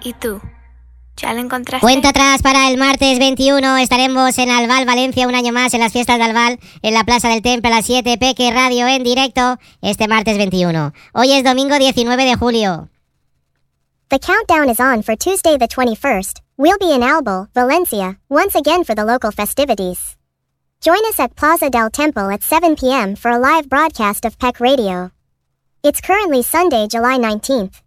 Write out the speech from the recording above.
¿Y tú? ¿Ya lo encontraste? Cuenta atrás para el martes 21. Estaremos en Albal, Valencia, un año más en las fiestas de Albal, en la Plaza del Temple a las 7. Peque Radio en directo este martes 21. Hoy es domingo 19 de julio. The countdown is on for Tuesday the 21st. We'll be in Albal, Valencia, once again for the local festivities. Join us at Plaza del Temple at 7 p.m. for a live broadcast of PEC Radio. It's currently Sunday, July 19th.